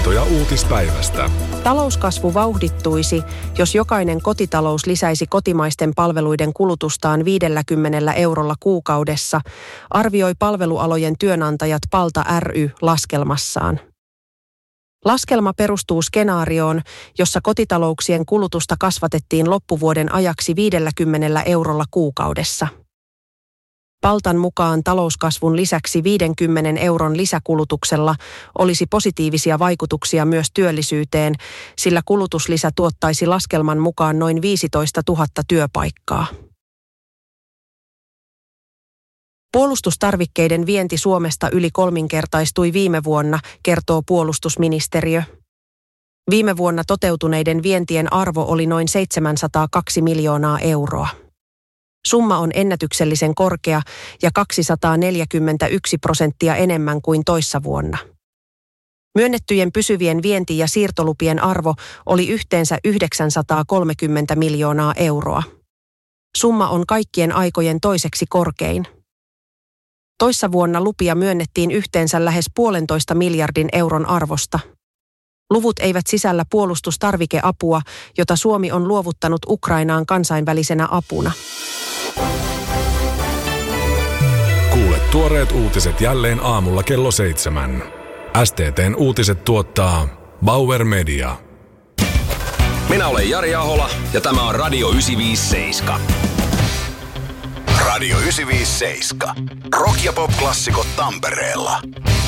havaintoja uutispäivästä. Talouskasvu vauhdittuisi, jos jokainen kotitalous lisäisi kotimaisten palveluiden kulutustaan 50 eurolla kuukaudessa, arvioi palvelualojen työnantajat Palta ry laskelmassaan. Laskelma perustuu skenaarioon, jossa kotitalouksien kulutusta kasvatettiin loppuvuoden ajaksi 50 eurolla kuukaudessa. Paltan mukaan talouskasvun lisäksi 50 euron lisäkulutuksella olisi positiivisia vaikutuksia myös työllisyyteen, sillä kulutuslisä tuottaisi laskelman mukaan noin 15 000 työpaikkaa. Puolustustarvikkeiden vienti Suomesta yli kolminkertaistui viime vuonna, kertoo puolustusministeriö. Viime vuonna toteutuneiden vientien arvo oli noin 702 miljoonaa euroa. Summa on ennätyksellisen korkea ja 241% enemmän kuin toissa vuonna. Myönnettyjen pysyvien vienti- ja siirtolupien arvo oli yhteensä 930 miljoonaa euroa. Summa on kaikkien aikojen toiseksi korkein. Toissa vuonna lupia myönnettiin yhteensä lähes 1,5 miljardin euron arvosta. Luvut eivät sisällä puolustustarvikeapua, jota Suomi on luovuttanut Ukrainaan kansainvälisenä apuna. Kuule tuoreet uutiset jälleen aamulla kello 7. STT:n uutiset tuottaa Bauer Media. Minä olen Jari Ahola ja tämä on Radio 957. Radio 957. Rock- ja pop-klassikot Tampereella.